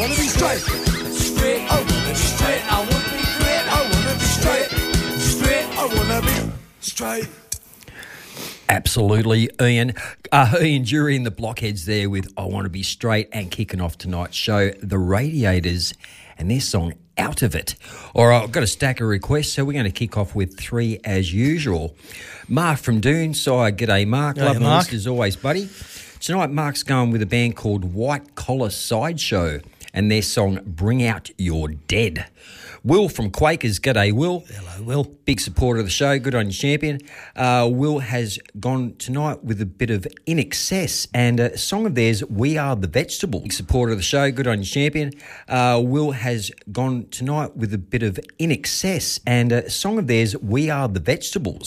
wanna be straight. Straight, I wanna be straight. I wanna be great. I wanna be straight. Straight, I wanna be straight. Absolutely, Ian. Ian Jury and the Blockheads there with I Want to Be Straight, and kicking off tonight's show, The Radiators and their song Out of It. All right, I've got a stack of requests, so we're going to kick off with three as usual. Mark from Doonside. G'day, Mark. G'day, Love the Mark. list as always, buddy. Tonight, Mark's going with a band called White Collar Sideshow and their song Bring Out Your Dead. Will from Quakers. G'day, Will. Hello, Will. Big supporter of the show. Good on you, champion. Will has gone tonight with a bit of In Excess and a song of theirs, We Are the Vegetables. Big supporter of the show. Good on you, champion. Will has gone tonight with a bit of In Excess and a song of theirs, We Are the Vegetables.